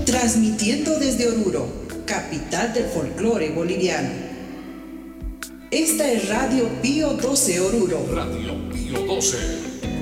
Transmitiendo desde Oruro, capital del folclore boliviano. Esta es Radio Pío 12 Oruro. Radio Pío 12.